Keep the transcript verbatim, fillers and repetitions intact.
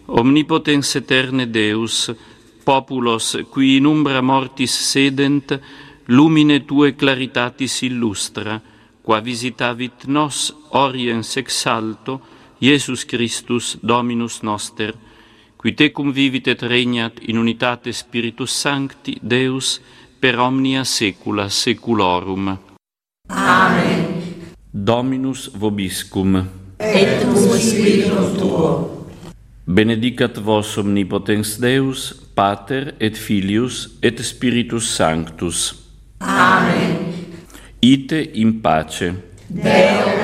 Omnipotens eterne Deus, populos qui in umbra mortis sedent, lumine Tue claritatis illustra, qua visitavit nos oriens ex alto, Iesus Christus Dominus noster, qui Tecum vivit et regnat in unitate Spiritus Sancti, Deus, per omnia saecula saeculorum. Amen. Dominus vobiscum. Et cum spiritum tuo. Benedicat vos omnipotens Deus, Pater et Filius et Spiritus Sanctus. Amen. Ite in pace. Deo